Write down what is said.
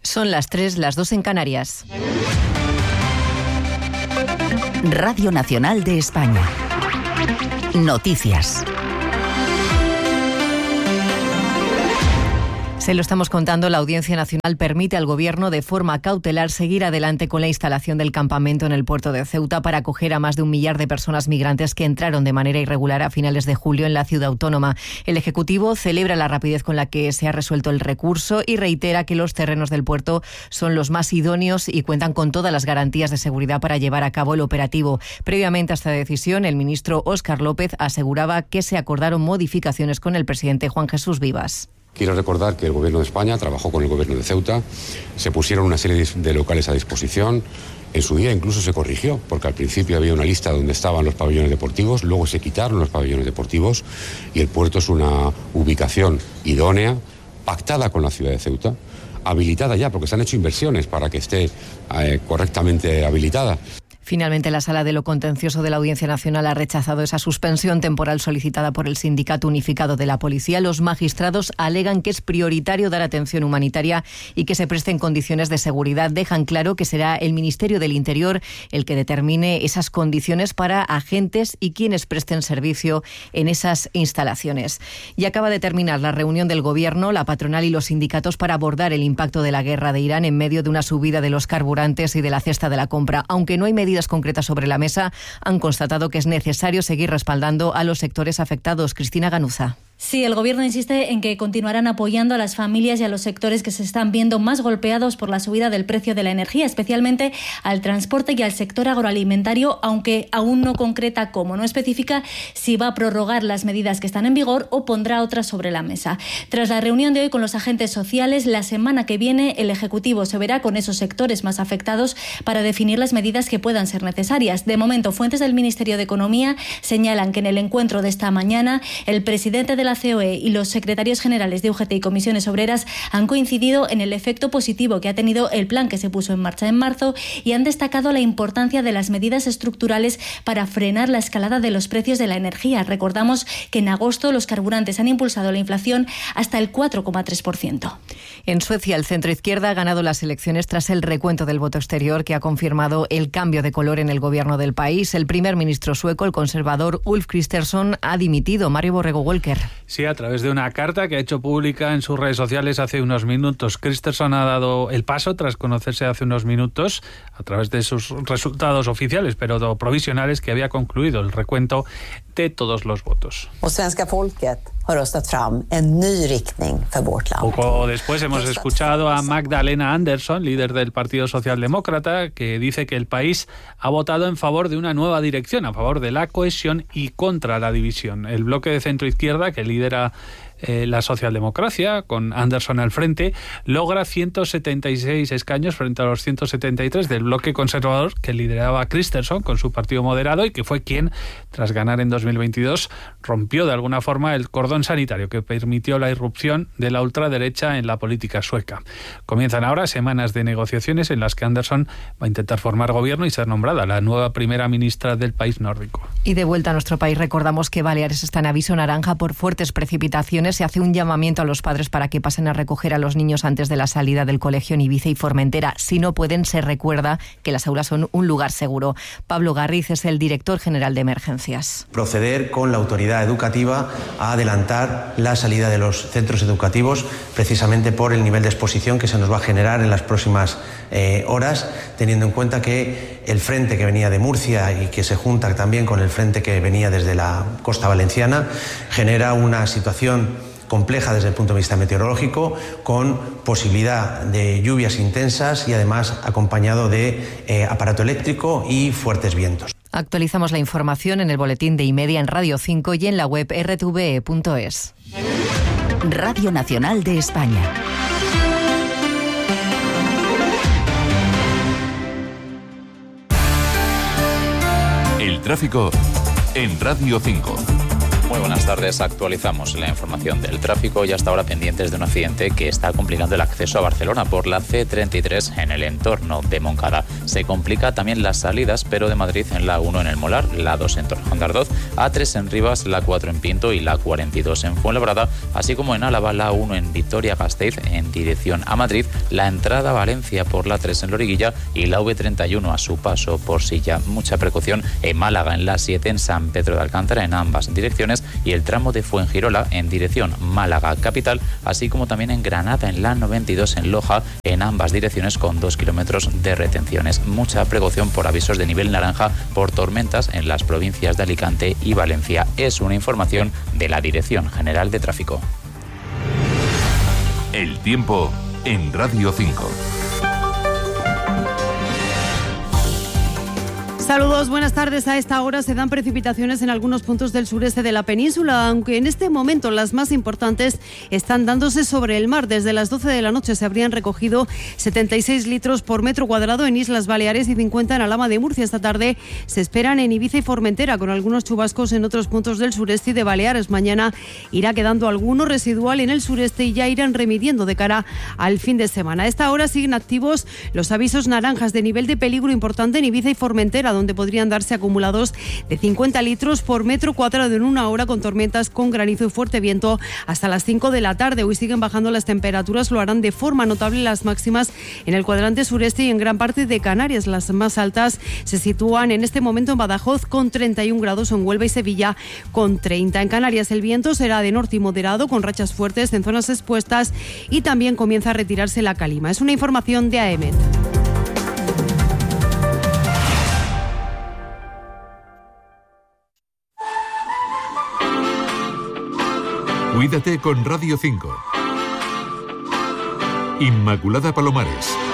Son las 3, las 2 en Canarias. Radio Nacional de España. Noticias. Se lo estamos contando, la Audiencia Nacional permite al Gobierno de forma cautelar seguir adelante con la instalación del campamento en el puerto de Ceuta para acoger a más de 1 millar de personas migrantes que entraron de manera irregular a finales de julio en la ciudad autónoma. El Ejecutivo celebra la rapidez con la que se ha resuelto el recurso y reitera que los terrenos del puerto son los más idóneos y cuentan con todas las garantías de seguridad para llevar a cabo el operativo. Previamente a esta decisión, el ministro Óscar López aseguraba que se acordaron modificaciones con el presidente Juan Jesús Vivas. Quiero recordar que el Gobierno de España trabajó con el Gobierno de Ceuta, se pusieron una serie de locales a disposición, en su día incluso se corrigió, porque al principio había una lista donde estaban los pabellones deportivos, luego se quitaron los pabellones deportivos y el puerto es una ubicación idónea, pactada con la ciudad de Ceuta, habilitada ya, porque se han hecho inversiones para que esté correctamente habilitada. Finalmente, la Sala de lo Contencioso de la Audiencia Nacional ha rechazado esa suspensión temporal solicitada por el Sindicato Unificado de la Policía. Los magistrados alegan que es prioritario dar atención humanitaria y que se presten condiciones de seguridad. Dejan claro que será el Ministerio del Interior el que determine esas condiciones para agentes y quienes presten servicio en esas instalaciones. Y acaba de terminar la reunión del Gobierno, la patronal y los sindicatos para abordar el impacto de la guerra de Irán en medio de una subida de los carburantes y de la cesta de la compra. Aunque no hay medidas concretas sobre la mesa, han constatado que es necesario seguir respaldando a los sectores afectados. Cristina Ganuza. Sí, el Gobierno insiste en que continuarán apoyando a las familias y a los sectores que se están viendo más golpeados por la subida del precio de la energía, especialmente al transporte y al sector agroalimentario, aunque aún no concreta cómo, no especifica si va a prorrogar las medidas que están en vigor o pondrá otras sobre la mesa. Tras la reunión de hoy con los agentes sociales, la semana que viene el Ejecutivo se verá con esos sectores más afectados para definir las medidas que puedan ser necesarias. De momento, fuentes del Ministerio de Economía señalan que en el encuentro de esta mañana el presidente de la COE y los secretarios generales de UGT y comisiones obreras han coincidido en el efecto positivo que ha tenido el plan que se puso en marcha en marzo y han destacado la importancia de las medidas estructurales para frenar la escalada de los precios de la energía. Recordamos que en agosto los carburantes han impulsado la inflación hasta el 4,3%. En Suecia, el centro-izquierda ha ganado las elecciones tras el recuento del voto exterior que ha confirmado el cambio de color en el gobierno del país. El primer ministro sueco, el conservador Ulf Kristersson, ha dimitido. Mario Borrego Walker. Sí, a través de una carta que ha hecho pública en sus redes sociales hace unos minutos. Kristersson ha dado el paso tras conocerse hace unos minutos, a través de sus resultados oficiales, pero provisionales, que había concluido el recuento de todos los votos. Poco después hemos escuchado a Magdalena Andersson, líder del Partido Socialdemócrata, que dice que el país ha votado en favor de una nueva dirección, a favor de la cohesión y contra la división. El bloque de centro-izquierda, que lidera la socialdemocracia, con Andersson al frente, logra 176 escaños frente a los 173 del bloque conservador que lideraba Kristersson con su partido moderado y que fue quien, tras ganar en 2022, rompió de alguna forma el cordón sanitario que permitió la irrupción de la ultraderecha en la política sueca. Comienzan ahora semanas de negociaciones en las que Andersson va a intentar formar gobierno y ser nombrada la nueva primera ministra del país nórdico. Y de vuelta a nuestro país, recordamos que Baleares está en aviso naranja por fuertes precipitaciones. Se hace un llamamiento a los padres para que pasen a recoger a los niños antes de la salida del colegio en Ibiza y Formentera. Si no pueden, se recuerda que las aulas son un lugar seguro. Pablo Garriz es el director general de emergencias. Proceder con la autoridad educativa a adelantar la salida de los centros educativos, precisamente por el nivel de exposición que se nos va a generar en las próximas horas, teniendo en cuenta que el frente que venía de Murcia y que se junta también con el frente que venía desde la costa valenciana genera una situación compleja desde el punto de vista meteorológico, con posibilidad de lluvias intensas y además acompañado de aparato eléctrico y fuertes vientos. Actualizamos la información en el boletín de Y-Media en Radio 5 y en la web rtve.es. Radio Nacional de España. El tráfico en Radio 5. Muy buenas tardes, actualizamos la información del tráfico y hasta ahora pendientes de un accidente que está complicando el acceso a Barcelona por la C33 en el entorno de Montcada. Se complica también las salidas, pero de Madrid en la 1 en el Molar, la 2 en Torrejón de Ardoz, A3 en Rivas, la 4 en Pinto y la 42 en Fuenlabrada, así como en Álava, la 1 en Vitoria-Gasteiz en dirección a Madrid, la entrada a Valencia por la 3 en Loriguilla y la V31 a su paso por Silla. Mucha precaución en Málaga, en la 7 en San Pedro de Alcántara en ambas direcciones y el tramo de Fuengirola en dirección Málaga capital, así como también en Granada en la 92 en Loja en ambas direcciones con 2 kilómetros de retenciones. Mucha precaución por avisos de nivel naranja por tormentas en las provincias de Alicante y Valencia. Es una información de la Dirección General de Tráfico. El tiempo en Radio 5. Saludos, buenas tardes. A esta hora se dan precipitaciones en algunos puntos del sureste de la península, aunque en este momento las más importantes están dándose sobre el mar. Desde las 12 de la noche se habrían recogido 76 litros por metro cuadrado en Islas Baleares y 50 en Alhama de Murcia. Esta tarde se esperan en Ibiza y Formentera, con algunos chubascos en otros puntos del sureste y de Baleares. Mañana irá quedando alguno residual en el sureste y ya irán remitiendo de cara al fin de semana. A esta hora siguen activos los avisos naranjas de nivel de peligro importante en Ibiza y Formentera, donde podrían darse acumulados de 50 litros por metro cuadrado en una hora, con tormentas con granizo y fuerte viento hasta las 5 de la tarde. Hoy siguen bajando las temperaturas, lo harán de forma notable las máximas en el cuadrante sureste y en gran parte de Canarias. Las más altas se sitúan en este momento en Badajoz con 31 grados, en Huelva y Sevilla con 30. En Canarias el viento será de norte y moderado, con rachas fuertes en zonas expuestas, y también comienza a retirarse la calima. Es una información de AEMET. Cuídate con Radio 5. Inmaculada Palomares.